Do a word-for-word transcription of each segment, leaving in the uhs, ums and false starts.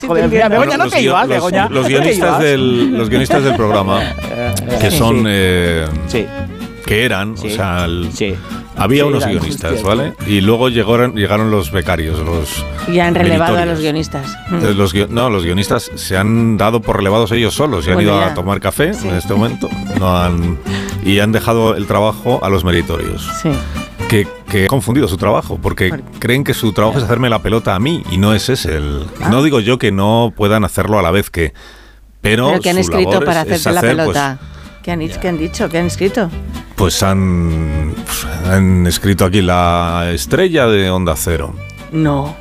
Joder, mira, Begoña, no te ibas, Begoña. Los guionistas del, los guionistas del programa, que son, sí. Eh, sí. que eran, sí. o sea, el, sí. había sí, unos guionistas, hostia, ¿vale? Y luego llegaron, llegaron los becarios, los Ya han relevado meritorios. a los guionistas. Eh, Los, no, los guionistas se han dado por relevados ellos solos y Bueno, han ido ya. a tomar café Sí. en este momento no han, y han dejado el trabajo a los meritorios. Sí. Que, que han confundido su trabajo, porque ¿Por? creen que su trabajo es hacerme la pelota a mí, y no es ese el... Ah. No digo yo que no puedan hacerlo a la vez que... Pero, Pero que han su escrito labor para es- es hacerse la hacer, pelota. ¿Qué han, dicho? ¿Qué han dicho? ¿Qué han escrito? Pues, pues han, pues han escrito aquí la estrella de Onda Cero. No.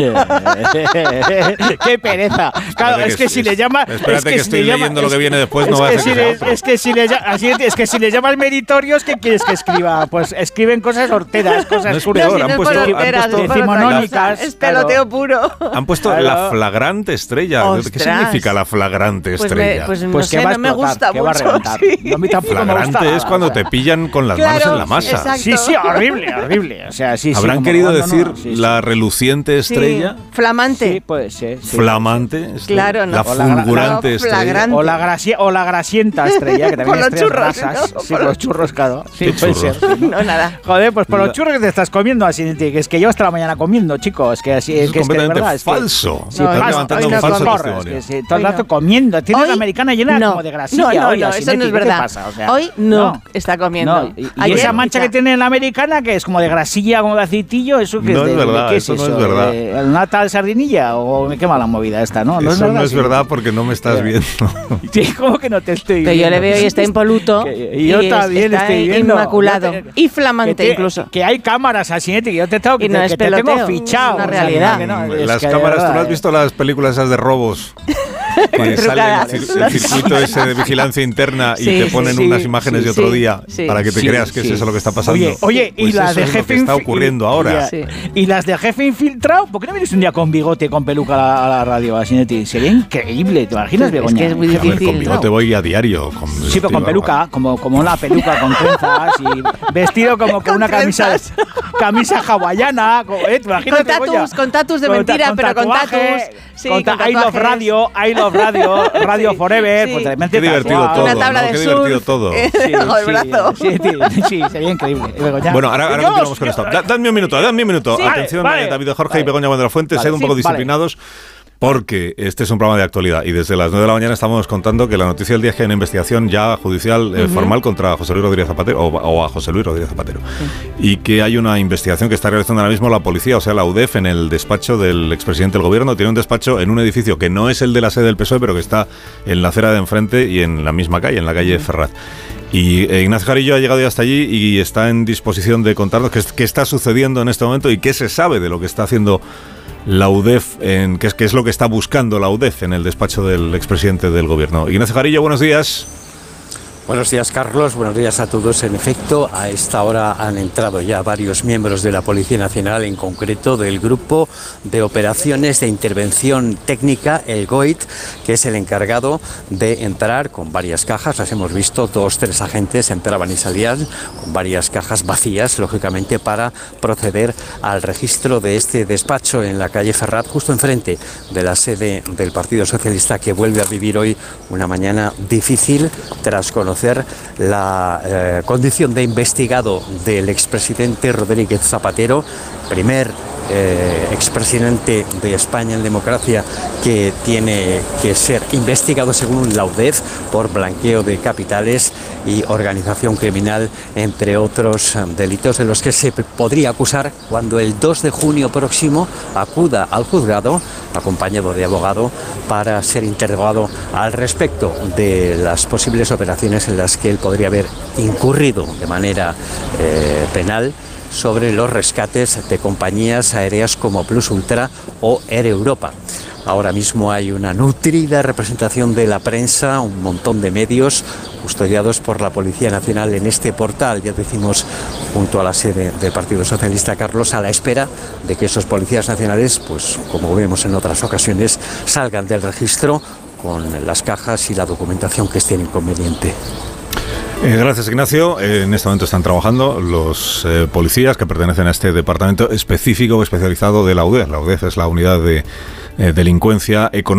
Qué pereza. Claro, Espérate es que que si es- le llama. espérate es que si estoy le llama- leyendo lo es- que viene después, es no va a que ser si que sea le- otro. Es que si le llama- así es que si le llamas meritorios, ¿qué quieres que escriba? Pues escriben cosas horteras, cosas No es puras. peor, si han no es puesto- por han horteras, puesto- es por otra decimonónicas, cosa. Es peloteo claro. puro. Han puesto Claro. la flagrante estrella. ¿Qué Ostras. significa la flagrante Pues, estrella? me, pues, no Pues que sé, va a no me explotar, gusta que va a mucho. reventar. Sí. No, a mí tampoco me gusta Flagrante nada, es cuando o sea. te pillan con las Claro, manos en la masa. exacto. Sí, sí, horrible, horrible. O sea, sí, sí, ¿Habrán como- querido no, no, no, decir sí, sí. la reluciente estrella? Sí. Flamante. Sí, puede ser. sí. Flamante. Claro, no. La O la gra- fulgurante la estrella. flagrante. O la, gracia, o la grasienta estrella, que también Por hay los estrellas churros, grasas. ¿no? Sí, Por por los los churros, claro. Sí, ¿Qué puede churros? ser. sí, ¿no? No, nada. Joder, pues por La- los churros que te estás comiendo, así, que es que llevas toda la mañana comiendo, chico. Es que así Eso es es que es que de completamente verdad. Es que- falso. Sí, No, pero estás vas- levantando hoy un no falso corres, testimonio. que sí, todo el Hoy rato no. comiendo. Tienes Hoy la americana llena no. como de grasilla. No, no, hoy, no, así, eso no Neti, es ¿qué te verdad. pasa? O sea, Hoy no, está comiendo. no. Y, y Ayer esa mancha ya. que tiene en la americana, que es como de grasilla, como de aceitillo, eso que No es es de, verdad, ¿qué es eso no eso? es verdad. ¿De ¿Una tal sardinilla o me quema la movida esta? No, no Eso es verdad. no es sí. verdad porque no me estás viendo. Sí, ¿cómo que no te estoy Pero yo viendo? le veo y está impoluto. Que- y yo es- también está estoy viendo. inmaculado. Yo te- Y flamante que te- incluso. Que hay cámaras así, Neti, que yo te tengo que, Y no te, es que te tengo peloteo, fichado. es una o sea, realidad. que no, es Las que de cámaras, ¿tú no verdad, has visto las películas esas de robos? Que sale el, trucadas. cir- el circuito ese de vigilancia interna y Sí, te ponen sí, unas sí, imanes sí, de otro sí, día sí. para que te Sí, creas que sí. es eso lo que está pasando. Oye, oye, y Pues las eso de es lo jefe que está infi- ocurriendo y- ahora. y- Y las de jefe infiltrado, ¿por qué no vienes un día con bigote y con peluca a la, a la radio, así, Neti? Sería increíble, ¿te imaginas, Es Begoña? que es muy A ver, difícil. conmigo te voy a diario. Con, Sí, pero con peluca, como, como una peluca con trenzas y vestido como con una camisa, trenzas. camisa hawaiana. Con, ¿eh? ¿Te imaginas, Con tatus, Begoña? con tatus de Con ta- mentira, con pero con tatuaje, tatus. Sí, con ta- con I Love tatuajes. Radio, I Love Radio, Radio Sí, Forever, sí. pues de repente Qué divertido tatuado. todo, Una tabla ¿no? de Qué surf. divertido todo. Sí, Bajo el sí, brazo. Sí, sí, sí, sería increíble. Begoña. Bueno, ahora, ahora Dios, continuamos con esto. Da- Dadme un minuto, dadme un minuto. Sí, Atención, vale, eh, vale. David de Jorge Vale. y Begoña Buendrafuente, Vale, sed un sí, poco vale. disciplinados. Porque este es un programa de actualidad y desde las nueve de la mañana estamos contando que la noticia del día es que hay una investigación ya judicial eh, formal contra José Luis Rodríguez Zapatero o, o a José Luis Rodríguez Zapatero y que hay una investigación que está realizando ahora mismo la policía, o sea la U D E F, en el despacho del expresidente del gobierno. Tiene un despacho en un edificio que no es el de la sede del P S O E, pero que está en la acera de enfrente y en la misma calle, en la calle Ferraz. Y eh, Ignacio Jarillo ha llegado ya hasta allí y está en disposición de contarnos qué, es- qué está sucediendo en este momento y qué se sabe de lo que está haciendo la U D E F, en, qué, es, qué es lo que está buscando la U D E F en el despacho del expresidente del gobierno. Ignacio Jarillo, buenos días. Buenos días, Carlos. Buenos días a todos. En efecto, a esta hora han entrado ya varios miembros de la Policía Nacional, en concreto del Grupo de Operaciones de Intervención Técnica, el G O I T, que es el encargado de entrar con varias cajas. Las hemos visto, dos, tres agentes entraban y salían con varias cajas vacías, lógicamente, para proceder al registro de este despacho en la calle Ferraz, justo enfrente de la sede del Partido Socialista, que vuelve a vivir hoy una mañana difícil tras conocer la eh, condición de investigado del expresidente Rodríguez Zapatero, primer eh, expresidente de España en democracia que tiene que ser investigado según la U D E F por blanqueo de capitales y organización criminal, entre otros eh, delitos de los que se podría acusar cuando el dos de junio próximo acuda al juzgado acompañado de abogado para ser interrogado al respecto de las posibles operaciones en las que él podría haber incurrido de manera eh, penal sobre los rescates de compañías aéreas como Plus Ultra o Air Europa. Ahora mismo hay una nutrida representación de la prensa, un montón de medios custodiados por la Policía Nacional en este portal, ya decimos, junto a la sede del Partido Socialista, Carlos, a la espera de que esos policías nacionales, pues como vemos en otras ocasiones, salgan del registro con las cajas y la documentación que estén inconveniente. Eh, gracias, Ignacio. Eh, en este momento están trabajando los eh, policías que pertenecen a este departamento específico o especializado de la U D E. La U D E es la Unidad de eh, Delincuencia Económica.